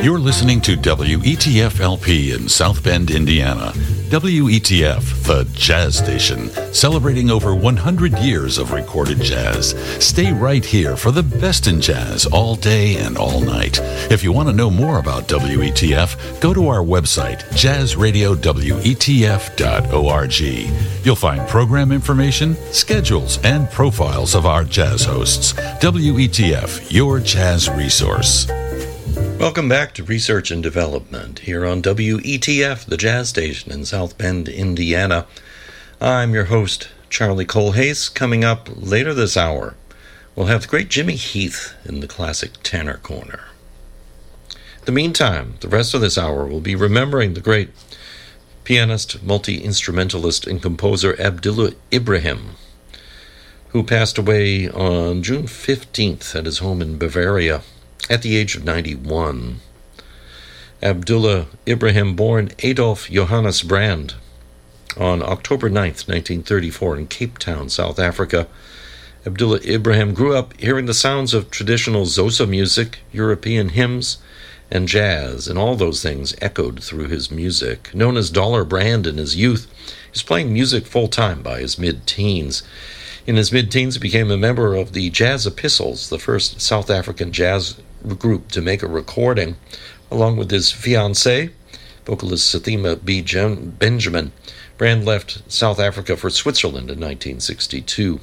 You're listening to WETF-LP in South Bend, Indiana. WETF, the jazz station, celebrating over 100 years of recorded jazz. Stay right here for the best in jazz all day and all night. If you want to know more about WETF, go to our website, jazzradiowetf.org. You'll find program information, schedules, and profiles of our jazz hosts. WETF, your jazz resource. Welcome back to Research and Development here on WETF, the jazz station in South Bend, Indiana. I'm your host, Charlie Colhase. Coming up later this hour, we'll have the great Jimmy Heath in the Classic Tenor Corner. In the meantime, the rest of this hour will be remembering the great pianist, multi-instrumentalist, and composer Abdullah Ibrahim, who passed away on June 15th at his home in Bavaria at the age of 91. Abdullah Ibrahim, born Adolf Johannes Brand on October 9th, 1934 in Cape Town, South Africa. Abdullah Ibrahim grew up hearing the sounds of traditional Xhosa music, European hymns, and jazz, and all those things echoed through his music. Known as Dollar Brand in his youth, he was playing music full-time by his mid-teens. In his mid-teens, he became a member of the Jazz Epistles, the first South African jazz group to make a recording, along with his fiancée, vocalist Sathima B. Benjamin. Brand left South Africa for Switzerland in 1962.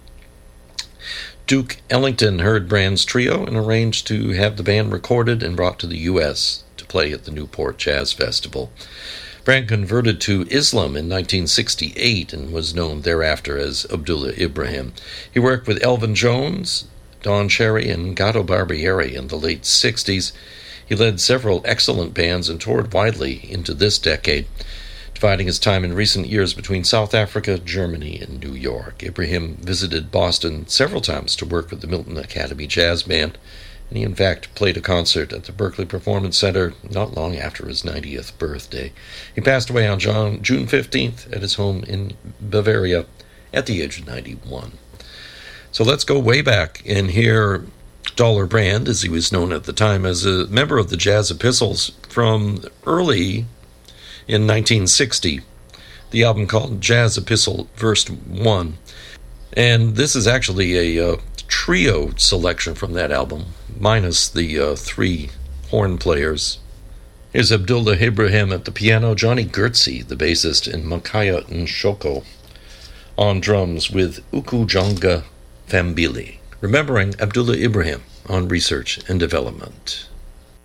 Duke Ellington heard Brand's trio and arranged to have the band recorded and brought to the U.S. to play at the Newport Jazz Festival. Brand converted to Islam in 1968 and was known thereafter as Abdullah Ibrahim. He worked with Elvin Jones, Don Cherry, and Gato Barbieri in the late 60s. He led several excellent bands and toured widely into this decade, dividing his time in recent years between South Africa, Germany, and New York. Ibrahim visited Boston several times to work with the Milton Academy Jazz Band, and he in fact played a concert at the Berkeley Performance Center not long after his 90th birthday. He passed away on June 15th at his home in Bavaria at the age of 91. So let's go way back and hear Dollar Brand, as he was known at the time, as a member of the Jazz Epistles from early in 1960. The album called Jazz Epistle Verse 1. And this is actually a trio selection from that album, minus the three horn players. Here's Abdullah Ibrahim at the piano, Johnny Gertzi, the bassist, and Makaya Nshoko on drums with Ukujonga Fambili. Remembering Abdullah Ibrahim on Research and Development.